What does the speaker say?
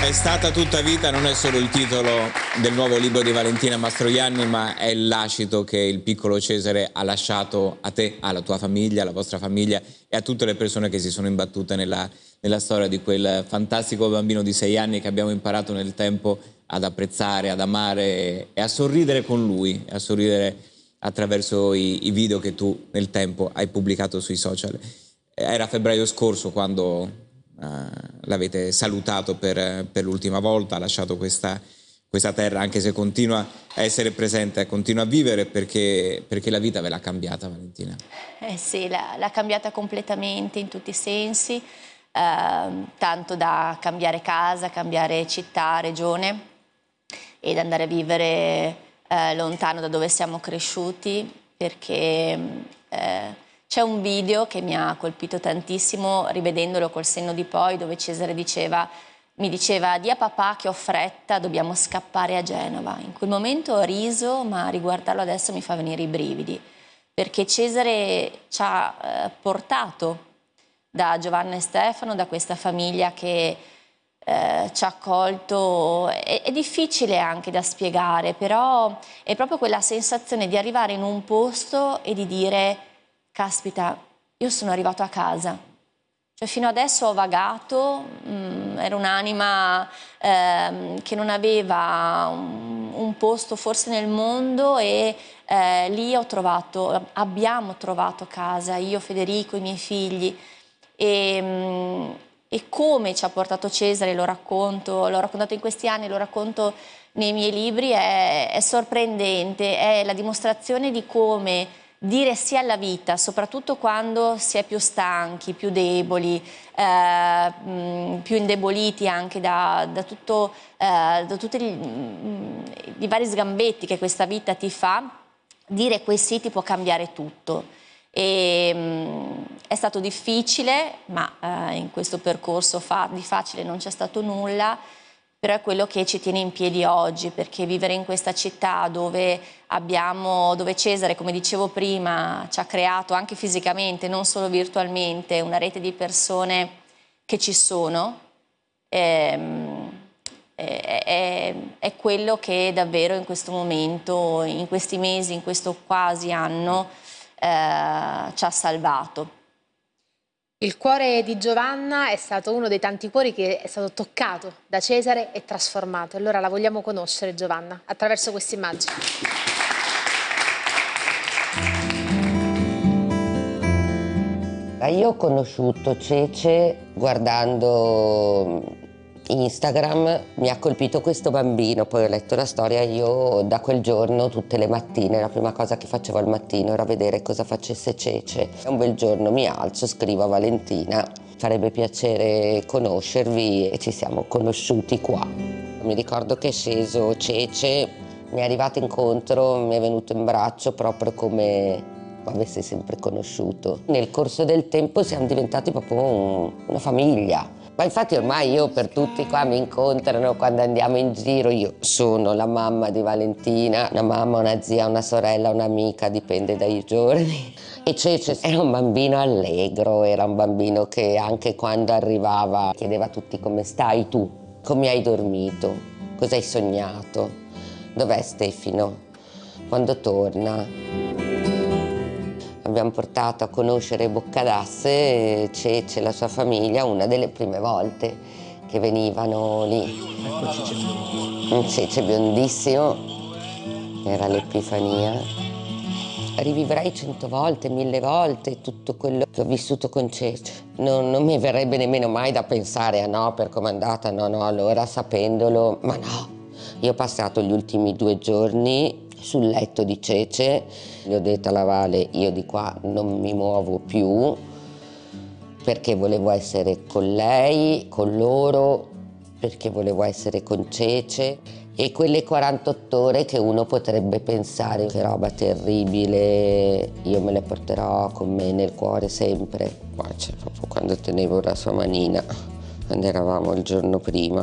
È stata tutta vita non è solo il titolo del nuovo libro di Valentina Mastroianni, ma è il lascito che il piccolo Cesare ha lasciato a te, alla tua famiglia, alla vostra famiglia e a tutte le persone che si sono imbattute nella storia di quel fantastico bambino di 6 anni che abbiamo imparato nel tempo ad apprezzare, ad amare e a sorridere con lui, a sorridere attraverso i video che tu nel tempo hai pubblicato sui social. Era febbraio scorso quando l'avete salutato per l'ultima volta, ha lasciato questa terra, anche se continua a essere presente, continua a vivere perché la vita ve l'ha cambiata, Valentina. Sì, l'ha cambiata completamente in tutti i sensi, tanto da cambiare casa, cambiare città, regione ed andare a vivere lontano da dove siamo cresciuti, perché c'è un video che mi ha colpito tantissimo, rivedendolo col senno di poi, dove Cesare mi diceva: di a papà che ho fretta, dobbiamo scappare a Genova. In quel momento ho riso, ma a riguardarlo adesso mi fa venire i brividi, perché Cesare ci ha portato da Giovanna e Stefano, da questa famiglia che ci ha accolto. È difficile anche da spiegare, però è proprio quella sensazione di arrivare in un posto e di dire: caspita, io sono arrivato a casa. Cioè, fino adesso ho vagato, ero un'anima che non aveva un posto forse nel mondo, e lì abbiamo trovato casa, io, Federico, i miei figli. E come ci ha portato Cesare, l'ho raccontato in questi anni, lo racconto nei miei libri, è sorprendente, è la dimostrazione di come dire sì alla vita, soprattutto quando si è più stanchi, più deboli, più indeboliti anche da tutti i vari sgambetti che questa vita ti fa. Dire quei sì ti può cambiare tutto. È stato difficile, ma in questo percorso di facile non c'è stato nulla, però è quello che ci tiene in piedi oggi, perché vivere in questa città dove Cesare, come dicevo prima, ci ha creato anche fisicamente, non solo virtualmente, una rete di persone che ci sono, è quello che davvero in questo momento, in questi mesi, in questo quasi anno, ci ha salvato. Il cuore di Giovanna è stato uno dei tanti cuori che è stato toccato da Cesare e trasformato. Allora la vogliamo conoscere, Giovanna, attraverso queste immagini. Io ho conosciuto Cece guardando Instagram, mi ha colpito questo bambino, poi ho letto la storia. Io da quel giorno tutte le mattine la prima cosa che facevo al mattino era vedere cosa facesse Cece. Un bel giorno mi alzo, scrivo a Valentina: farebbe piacere conoscervi, e ci siamo conosciuti qua. Mi ricordo che è sceso Cece, mi è arrivato incontro, mi è venuto in braccio proprio come avessi sempre conosciuto. Nel corso del tempo siamo diventati proprio una famiglia. Ma infatti ormai io, per tutti qua mi incontrano quando andiamo in giro, io sono la mamma di Valentina, una mamma, una zia, una sorella, un'amica, dipende dai giorni. E Cece era un bambino allegro, era un bambino che anche quando arrivava chiedeva a tutti: come stai tu? Come hai dormito? Cosa hai sognato? Dov'è Stefano? Quando torna? Abbiamo portato a conoscere Boccadasse, Cece e la sua famiglia, una delle prime volte che venivano lì. Un Cece biondissimo, era l'Epifania. Rivivrei 100 volte, 1000 volte tutto quello che ho vissuto con Cece. Non mi verrebbe nemmeno mai da pensare: ah no, per com'è andata, no, allora sapendolo, ma no. Io ho passato gli ultimi 2 giorni sul letto di Cece, gli ho detto alla Vale: io di qua non mi muovo più, perché volevo essere con lei, con loro, perché volevo essere con Cece. E quelle 48 ore che uno potrebbe pensare che roba terribile, io me le porterò con me nel cuore sempre. Cioè, proprio quando tenevo la sua manina, quando eravamo il giorno prima.